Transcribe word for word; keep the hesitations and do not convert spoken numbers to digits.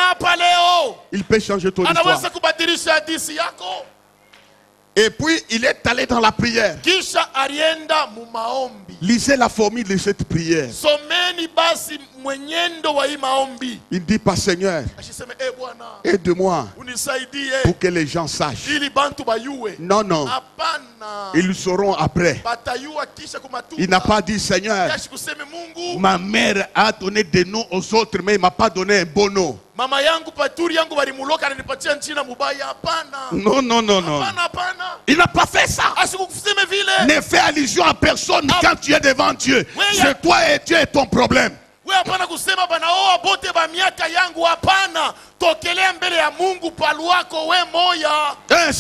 il peut changer ton histoire. Et puis il est allé dans la prière. Lisez la formule de cette prière. Il dit pas Seigneur, aide-moi pour que les gens sachent. Non, non. Ils le sauront après. Il n'a pas dit Seigneur, ma mère a donné des noms aux autres, mais il ne m'a pas donné un bon nom. Mama yangu paturi yangu balimuloka ananipatia njina mubaya. Hapana. Non, non, non, non. Hapana, hapana. Il n'a pas fait ça. Asikuseme vile. Ne fais allusion à personne quand tu es devant Dieu. C'est toi et Dieu est ton problème. We hapana kusema bana oa bote ba miaka yangu. Hapana. Tokelea mbele ya Mungu paluako we moya.